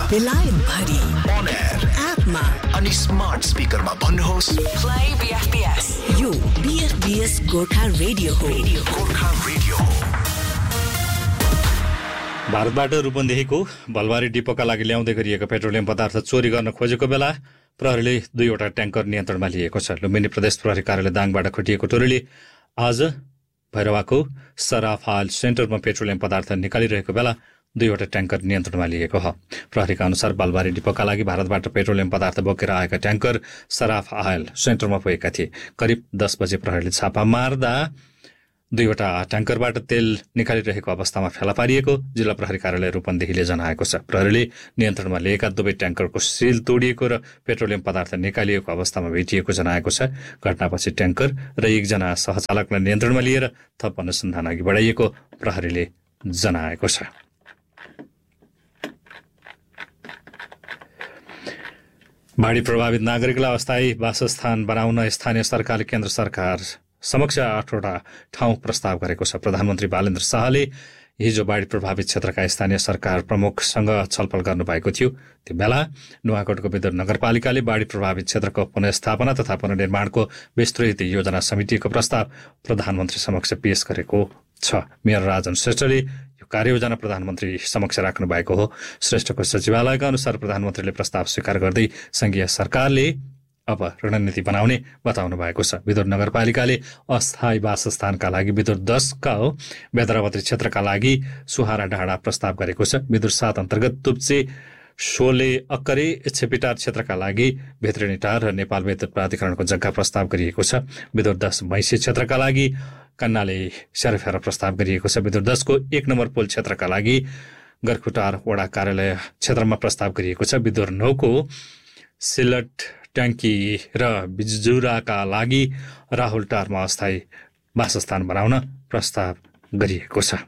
बेलायत भरि on air एपमा अनि स्मार्ट स्पिकरमा भन्नुहोस् प्ले बीएफबीएस। यो बीएफबीएस गोर्खा रेडियो हो। गोर्खा रेडियो। भारतबाट रूपन्देहीको भलबारी डिपोका लागि ल्याउँदै गरिएको पेट्रोलियम पदार्थ चोरी गर्न खोजेको बेला प्रहरीले 2वटा ट्याङ्कर नियन्त्रणमा लिएको छ। लुम्बिनी प्रदेश प्रहरी कार्यालय दाङबाट खटिएको टोलीले आज भैरवाको सराफ हाल सेन्टरमा पेट्रोलियम पदार्थ निकालिरहेको बेला 2वटा ट्याङ्कर नियन्त्रणमा लिएको हो। प्रहरीका अनुसार बालबारी डिपोका लागि भारतबाट पेट्रोलियम पदार्थ बोकेर आएका ट्याङ्कर सराफ हाल सेन्टरमा पुगेका थिए। करिब 10 बजे प्रहरीले छापा मार्दा 2वटा ट्याङ्करबाट तेल निकालिरहेको अवस्थामा फेला पारिएको जिल्ला प्रहरी कार्यालय रूपन्देहीले जनाएको छ। प्रहरीले नियन्त्रणमा लिएका दुवै ट्याङ्करको सिल तोडिएको र पेट्रोलियम पदार्थ निकालिएको अवस्थामा भेटिएको जनाएको छ। घटनापछि ट्याङ्कर र एकजना सहचालकलाई नियन्त्रणमा लिएर थप अनुसन्धान अघि बढाइएको प्रहरीले जनाएको छ। बाढी प्रभावित नागरिकलाई अस्थायी वासस्थान बनाउन स्थानीय सरकारले केन्द्र सरकार समक्ष 8वटा ठाउँ प्रस्ताव गरेको छ। प्रधानमन्त्री बालेन्द्र शाहले हिजो बाढी प्रभावित क्षेत्रका स्थानीय सरकार प्रमुखसँग छलफल गर्नुभएको थियो। त्यो बेला नुवाकोटको विदुर नगरपालिकाले बाढी प्रभावित क्षेत्रको पुनर्स्थापना तथा पुनर्निर्माणको विस्तृत योजना समितिको प्रस्ताव प्रधानमन्त्री समक्ष पेश गरेको छ। मेयर राजन श्रेष्ठले यो कार्ययोजना प्रधानमन्त्री समक्ष राख्नु भएको हो। श्रेष्ठको सचिवालयका अनुसार प्रधानमन्त्रीले प्रस्ताव स्वीकार गर्दै संघीय सरकारले अब रणनीति बनाउने बताउनु भएको छ। विदुर नगरपालिकाले अस्थायी वासस्थानका लागि विदुर 10 का बेदरावती क्षेत्रका लागि सुहारा डाँडा प्रस्ताव गरेको छ। विदुर 7 अन्तर्गत तुप्चे शोले अक्करे छेपिटार क्षेत्रका लागि भित्रिटार र नेपाल विद्युत प्राधिकरणको जग्गा प्रस्ताव गरिएको छ। विदुर 10 मैसी क्षेत्रका लागि कन्नाले सेरफेर प्रस्ताव गरिएको छ। विदुर 10 को 1 नम्बर पुल क्षेत्रका लागि गरखुटार वडा कार्यालय क्षेत्रमा प्रस्ताव गरिएको छ। विदुर 9 को सिलट ट्याङ्की र बिजुराका लागि राहुलटारमा अस्थायी वासस्थान बनाउन प्रस्ताव गरिएको छ।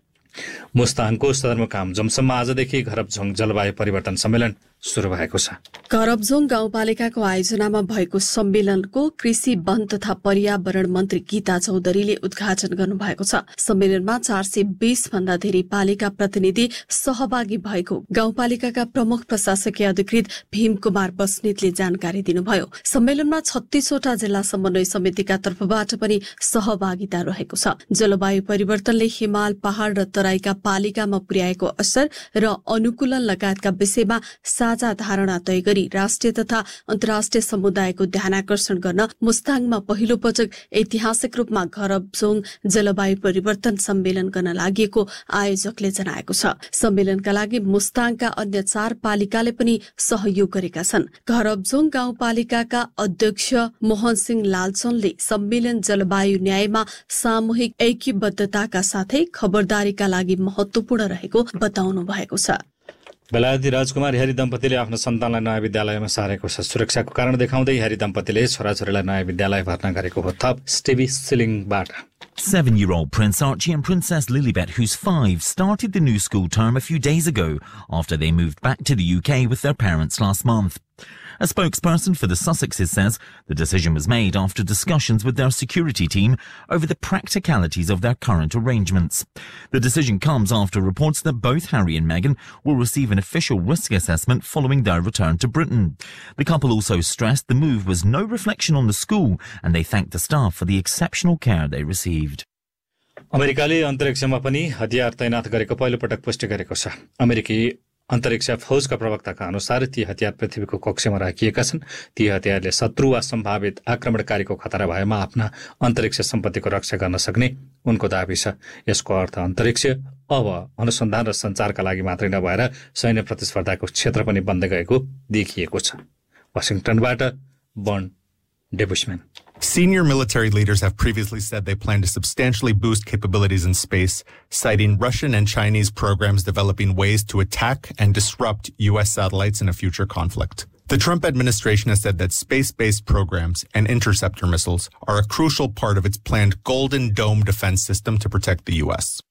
मुस्ताङको सदरमुकाम जमसममा आजदेखि घरबझोङ जलवायु परिवर्तन सम्मेलन सुरु भएको छ। घरबझोङ गाउँपालिकाको आयोजनामा भएको सम्मेलनको कृषि वन तथा पर्यावरण मन्त्री गीता चौधरीले उद्घाटन गर्नुभएको छ। सम्मेलनमा 420 भन्दा धेरै पालिका प्रतिनिधि सहभागी भएको गाउँपालिकाका प्रमुख प्रशासकीय अधिकृत भीम कुमार बस्नेतले जानकारी दिनुभयो। सम्मेलनमा 36वटा जिल्ला समन्वय समितिका तर्फबाट पनि सहभागिता रहेको छ। जलवायु परिवर्तनले हिमाल, पहाड़ र तराईका पालिकामा पुर्याएको असर र अनुकूलन लगायतका विषयमा साझा धारणा तय गरी राष्ट्रिय तथा अन्तर्राष्ट्रिय समुदायको ध्यानाकर्षण गर्न मुस्ताङमा पहिलो पटक ऐतिहासिक रूपमा घरबझोङ जलवायु परिवर्तन सम्मेलन गर्न लागि आयोजकले जनाएको छ। सम्मेलनका लागि मुस्ताङका अन्य 4 पालिकाले पनि सहयोग गरेका छन्। घरबझोङ गाउँपालिकाका अध्यक्ष मोहन सिंह लालचनले सम्मेलन जलवायु न्यायमा सामूहिक ऐक्यबद्धताका साथै खबरदारीका लागि महत्वपूर्ण रहेको बताउनु भएको छ। बेलायती राजकुमार ह्यारी दम्पतिले आफ्नो सन्तानलाई नयाँ विद्यालयमा सारेको छ। सुरक्षाको कारण देखाउँदै ह्यारी दम्पतिले छोराछोरीलाई नयाँ विद्यालय भर्ना गरेको हो। थप स्टेभी सिलिङबाट 7-year-old Prince Archie and Princess Lilibet, who's 5, started the new school term a few days ago after they moved back to the UK with their parents last month. A spokesperson for the Sussexes says the decision was made after discussions with their security team over the practicalities of their current arrangements. The decision comes after reports that both Harry and Meghan will receive an official risk assessment following their return to Britain. The couple also stressed the move was no reflection on the school, and they thanked the staff for the exceptional care they received. अमेरिकाले अन्तरिक्षमा पनि हतियार तैनात गरेको पहिलो पटक पुष्टि गरेको छ। अमेरिकी अन्तरिक्ष फौजका प्रवक्ताका अनुसार ती हतियार पृथ्वीको कक्षमा राखिएका छन्। ती हतियारले शत्रु वा सम्भावित आक्रमणकारीको खतरा भएमा आफ्ना अन्तरिक्ष सम्पत्तिको रक्षा गर्न सक्ने उनको दाबी छ। यसको अर्थ अन्तरिक्ष अब अनुसन्धान र सञ्चारका लागि मात्रै नभएर सैन्य प्रतिस्पर्धाको क्षेत्र पनि बन्दै गएको देखिएको छ। वाशिंगटनबाट बन डेबुसम्यान। Senior military leaders have previously said they plan to substantially boost capabilities in space, citing Russian and Chinese programs developing ways to attack and disrupt U.S. satellites in a future conflict. The Trump administration has said that space-based programs and interceptor missiles are a crucial part of its planned Golden Dome defense system to protect the U.S.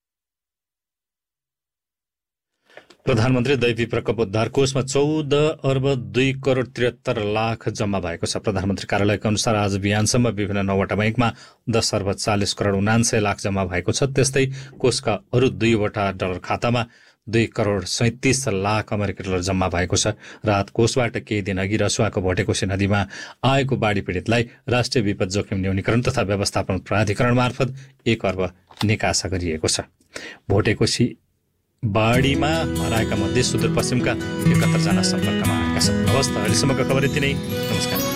प्रधानमन्त्री दैवी प्रकोप उद्धार कोषमा 14,02,73,00,000 जम्मा भएको छ। प्रधानमन्त्री कार्यालयका अनुसार आज बिहानसम्म विभिन्न 9वटा बैंकमा 10,40,40,49,00,000 जम्मा भएको छ। त्यस्तै कोषका अरू 2वटा डलर खातामा $2.37 करोड जम्मा भएको छ। राहत कोषबाट केही दिन अघि रसुवाको भोटेकोशी नदीमा आएको बाढी पीडितलाई राष्ट्रिय विपद जोखिम न्यूनीकरण तथा व्यवस्थापन प्राधिकरण मार्फत 1 अर्ब निकासा गरिएको छ। भोटेकोशी बाढीमा हराएका मध्ये सुदूरपश्चिमका 71 जना सम्पर्कमा आएका छन्। हवस् त, अहिलेसम्मको खबर यति नै। नमस्कार।